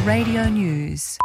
Radio News.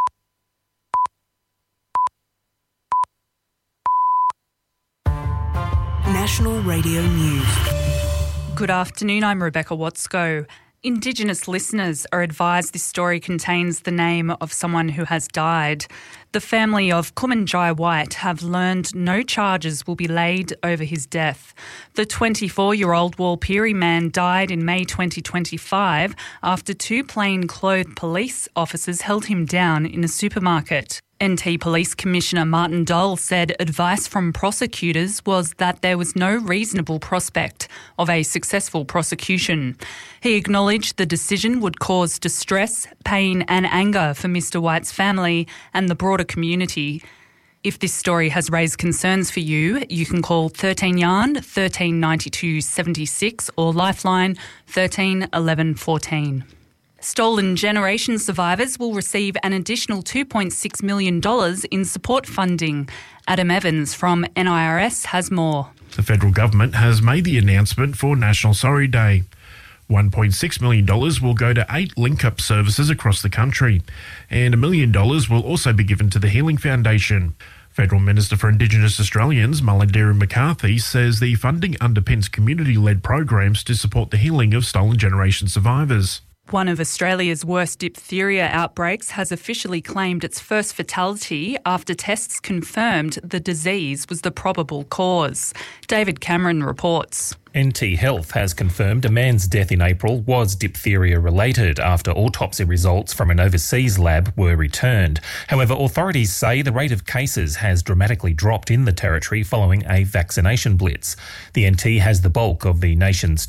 National Radio News. Good afternoon, I'm Rebecca Watsco. Indigenous listeners are advised this story contains the name of someone who has died. The family of Kumanjai White have learned no charges will be laid over his death. The 24-year-old Walpiri man died in May 2025 after two plain-clothed police officers held him down in a supermarket. NT Police Commissioner Martin Dole said advice from prosecutors was that there was no reasonable prospect of a successful prosecution. He acknowledged the decision would cause distress, pain and anger for Mr White's family and the broader community. If this story has raised concerns for you, you can call 13 Yarn 13 92 76 or Lifeline 13 11 14. Stolen Generation survivors will receive an additional $2.6 million in support funding. Adam Evans from NIRS has more. The federal government has made the announcement for National Sorry Day. $1.6 million will go to 8 link-up services across the country, and $1 million will also be given to the Healing Foundation. Federal Minister for Indigenous Australians, Mullendera McCarthy, says the funding underpins community-led programs to support the healing of stolen generation survivors. One of Australia's worst diphtheria outbreaks has officially claimed its first fatality after tests confirmed the disease was the probable cause. David Cameron reports. NT Health has confirmed a man's death in April was diphtheria-related after autopsy results from an overseas lab were returned. However, authorities say the rate of cases has dramatically dropped in the territory following a vaccination blitz. The NT has the bulk of the nation's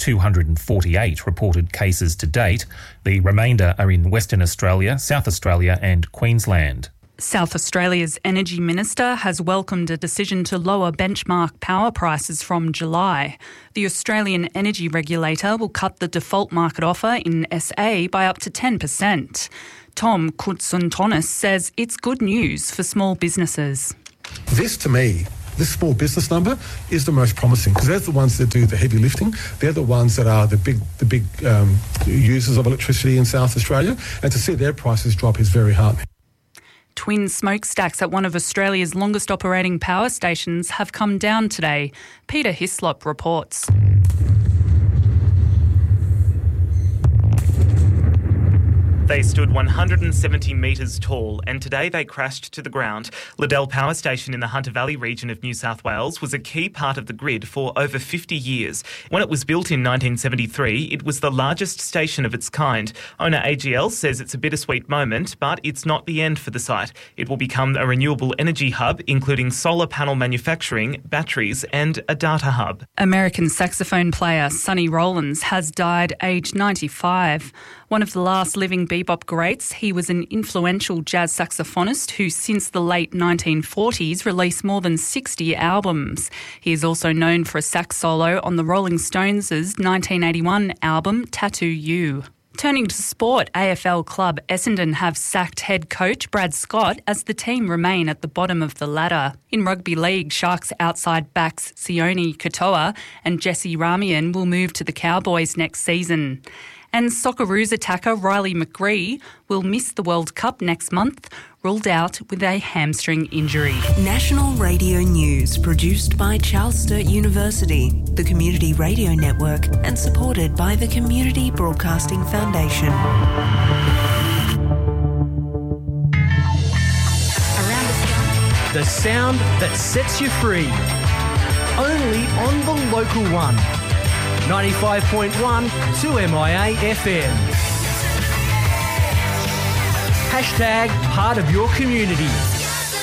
248 reported cases to date. The remainder are in Western Australia, South Australia and Queensland. South Australia's Energy Minister has welcomed a decision to lower benchmark power prices from July. The Australian Energy Regulator will cut the default market offer in SA by up to 10%. Tom Koutsountonis says it's good news for small businesses. This, to me, this small business number is the most promising because they're the ones that do the heavy lifting. They're the ones that are the big users of electricity in South Australia, and to see their prices drop is very heartening. Twin smokestacks at one of Australia's longest operating power stations have come down today. Peter Hislop reports. They stood 170 metres tall and today they crashed to the ground. Liddell Power Station in the Hunter Valley region of New South Wales was a key part of the grid for over 50 years. When it was built in 1973, it was the largest station of its kind. Owner AGL says it's a bittersweet moment, but it's not the end for the site. It will become a renewable energy hub, including solar panel manufacturing, batteries and a data hub. American saxophone player Sonny Rollins has died aged 95. One of the last living bebop greats, he was an influential jazz saxophonist who since the late 1940s released more than 60 albums. He is also known for a sax solo on the Rolling Stones' 1981 album Tattoo You. Turning to sport, AFL club Essendon have sacked head coach Brad Scott as the team remain at the bottom of the ladder. In rugby league, Sharks outside backs Sione Katoa and Jesse Ramian will move to the Cowboys next season. And Socceroos attacker Riley McGree will miss the World Cup next month, ruled out with a hamstring injury. National Radio News, produced by Charles Sturt University, the Community Radio Network, and supported by the Community Broadcasting Foundation. The sound that sets you free. Only on the local one. 95.1 2MIA FM. # part of your community.